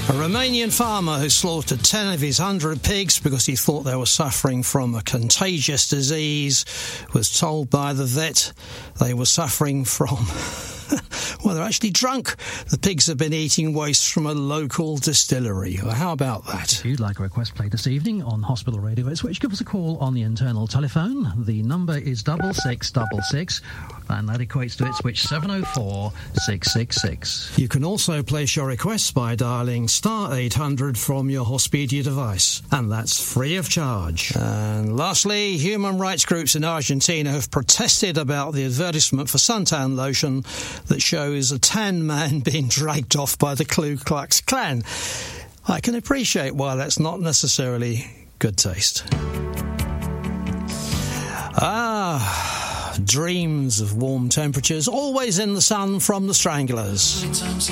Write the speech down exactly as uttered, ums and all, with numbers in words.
A Romanian farmer who slaughtered ten of his hundred pigs because he thought they were suffering from a contagious disease was told by the vet they were suffering from... well, they're actually drunk. The pigs have been eating waste from a local distillery. Well, how about that? If you'd like a request played this evening on Hospital Radio Ipswich, give us a call on the internal telephone. The number is double six double six, and that equates to Ipswich seven oh four six six six. You can also place your requests by dialling star eight hundred from your Hospedia device, and that's free of charge. And lastly, human rights groups in Argentina have protested about the advertisement for suntan lotion that shows a tan man being dragged off by the Ku Klux Klan. I can appreciate why that's not necessarily good taste. Ah, dreams of warm temperatures, always in the sun from the Stranglers.